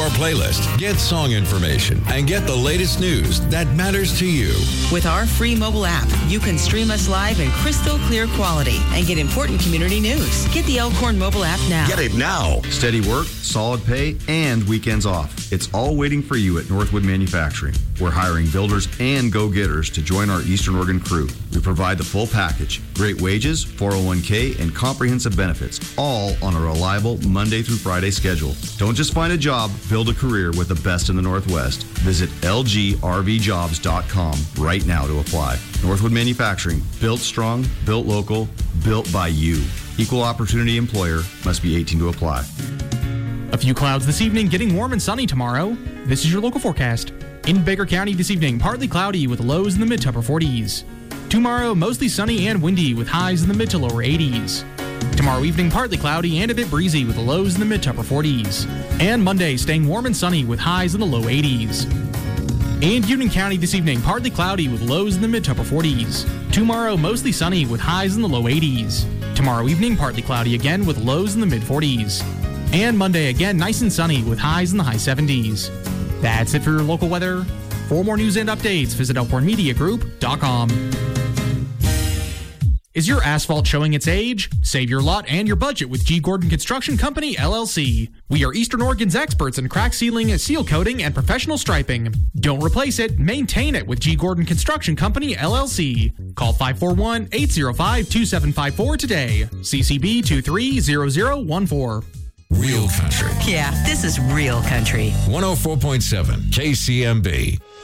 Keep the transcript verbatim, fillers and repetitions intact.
our playlist, get song information, and get the latest news that matters to you. With our free mobile app, you can stream us live in crystal clear quality and get important community news. Get the Elkhorn mobile app now. Get it now. Steady work, solid pay, and weekends off. It's all waiting for you at Northwood Manufacturing. We're hiring builders and go-getters to join our Eastern Oregon crew. We provide the full package. Great wages, four oh one k, and comprehensive benefits, all on a reliable Monday through Friday schedule. Don't just find a job, build a career with the best in the Northwest. Visit L G R V jobs dot com right now to apply. Northwood Manufacturing, built strong, built local, built by you. Equal opportunity employer, must be eighteen to apply. A few clouds this evening, getting warm and sunny tomorrow. This is your local forecast. In Baker County this evening, partly cloudy with lows in the mid to upper forties. Tomorrow, mostly sunny and windy with highs in the mid to lower eighties. Tomorrow evening, partly cloudy and a bit breezy with lows in the mid to upper forties. And Monday, staying warm and sunny with highs in the low eighties. In Union County this evening, partly cloudy with lows in the mid to upper forties. Tomorrow, mostly sunny with highs in the low eighties. Tomorrow evening, partly cloudy again with lows in the mid forties. And Monday, again, nice and sunny with highs in the high seventies. That's it for your local weather. For more news and updates, visit elkhorn media group dot com. Is your asphalt showing its age? Save your lot and your budget with G. Gordon Construction Company, L L C. We are Eastern Oregon's experts in crack sealing, seal coating, and professional striping. Don't replace it, maintain it with G. Gordon Construction Company, L L C. Call five four one, eight zero five, two seven five four today. C C B two three zero zero one four. Real country. Yeah, this is real country. one oh four point seven K C M B.